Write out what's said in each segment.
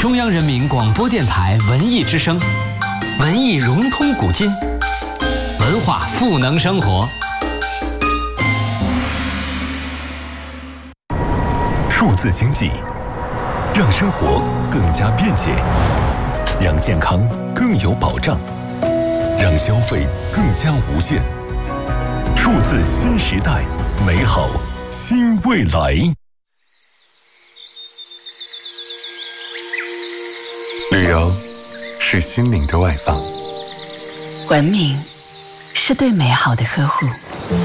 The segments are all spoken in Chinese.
中央人民广播电台文艺之声，文艺融通古今，文化赋能生活。 数字经济让生活更加便捷，让健康更有保障，让消费更加无限。数字新时代，美好新未来。 旅游是心灵的外放， 文明是对美好的呵护，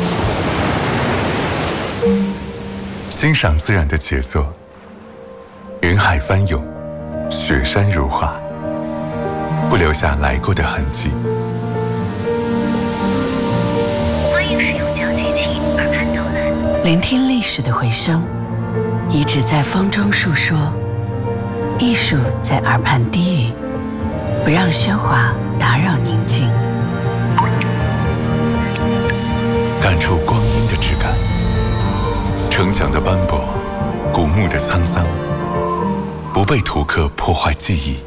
欣赏自然的杰作，云海翻涌，雪山如画，不留下来过的痕迹。 欢迎使用脚机器耳畔导览， 聆听历史的回声，遗址在风中述说，艺术在耳畔低语，不让喧哗打扰宁静， 感触光阴的质感，城墙的斑驳，古墓的沧桑，不被图刻破坏记忆。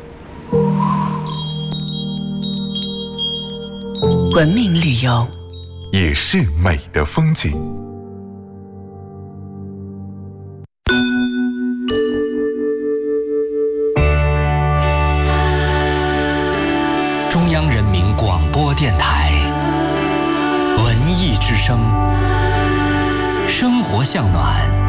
文明旅游也是美的风景。 中央人民广播电台文艺之声，生活向暖。